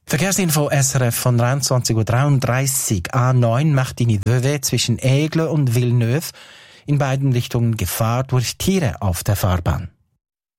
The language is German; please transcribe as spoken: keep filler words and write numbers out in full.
Verkehrsinfo S R F von dreiundzwanzig Uhr dreiunddreißig. A neun Martigny-Vevey zwischen Aigle und Villeneuve. In beiden Richtungen Gefahr durch Tiere auf der Fahrbahn.